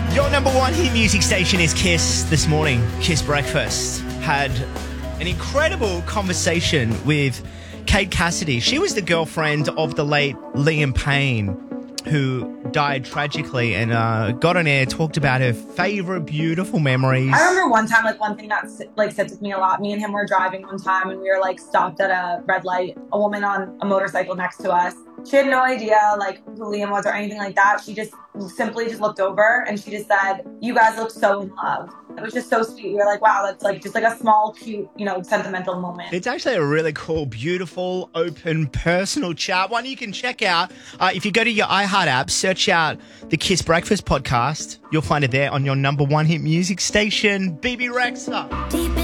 Your number one hit music station is Kiss. This morning, Kiss Breakfast had an incredible conversation with Kate Cassidy. She was the girlfriend of the late Liam Payne, who died tragically, and got on air, talked about her favourite beautiful memories. I remember one time, one thing that sits with me a lot. Me and him were driving one time, and we were stopped at a red light. A woman on a motorcycle next to us. She had no idea who Liam was or anything like that. She just simply looked over and she just said, "You guys look so in love." It was just so sweet. We were like, wow, that's just a small, cute, sentimental moment. It's actually a really cool, beautiful, open, personal chat. One you can check out. If you go to your iHeart app, search out the Kiss Breakfast podcast. You'll find it there on your number one hit music station, BB Rexa.